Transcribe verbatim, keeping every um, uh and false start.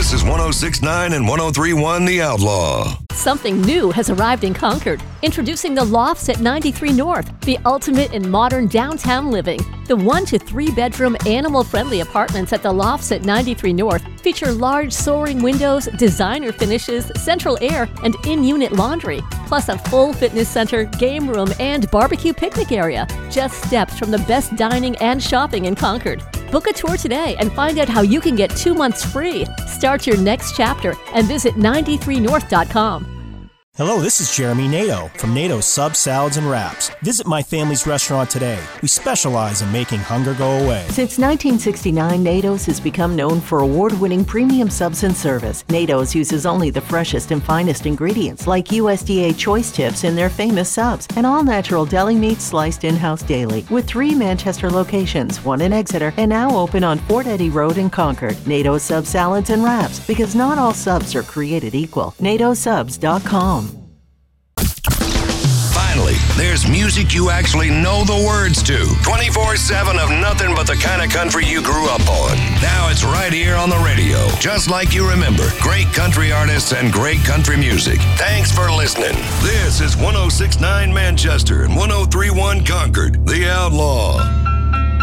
This is one oh six point nine and one oh three point one The Outlaw. Something new has arrived in Concord. Introducing the Lofts at ninety-three North, the ultimate in modern downtown living. The one to three bedroom animal-friendly apartments at the Lofts at ninety-three North feature large soaring windows, designer finishes, central air, and in-unit laundry, plus a full fitness center, game room, and barbecue picnic area. Just steps from the best dining and shopping in Concord. Book a tour today and find out how you can get two months free. Start your next chapter and visit ninety-three north dot com. Hello, this is Jeremy Nato from Nato Sub Salads and Wraps. Visit my family's restaurant today. We specialize in making hunger go away. Since nineteen sixty-nine, Nato's has become known for award-winning premium subs and service. Nato's uses only the freshest and finest ingredients like U S D A choice tips in their famous subs and all-natural deli meat sliced in-house daily. With three Manchester locations, one in Exeter, and now open on Fort Eddy Road in Concord. Nato's Sub Salads and Wraps, because not all subs are created equal. nato subs dot com. Finally, there's music you actually know the words to. twenty-four seven of nothing but the kind of country you grew up on. Now it's right here on the radio, just like you remember. Great country artists and great country music. Thanks for listening. This is one oh six point nine Manchester and one oh three point one Concord, The Outlaw.